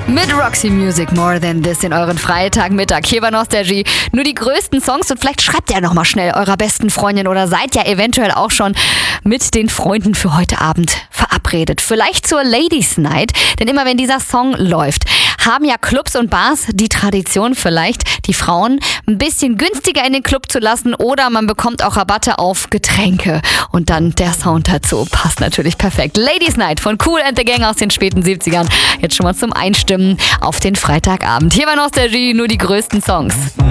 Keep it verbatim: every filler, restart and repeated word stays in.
Mit Roxy Music More Than This in euren Freitagmittag. Hier bei Nostalgie. Nur die größten Songs und vielleicht schreibt ihr nochmal schnell eurer besten Freundin oder seid ja eventuell auch schon mit den Freunden für heute Abend verabredet. Vielleicht zur Ladies Night, denn immer wenn dieser Song läuft, haben ja Clubs und Bars die Tradition vielleicht, die Frauen ein bisschen günstiger in den Club zu lassen oder man bekommt auch Rabatte auf Getränke. Und dann der Sound dazu passt natürlich perfekt. Ladies Night von Kool and the Gang aus den späten siebzigern. Jetzt schon mal zum Einstimmen auf den Freitagabend. Hier bei Nostalgie nur die größten Songs.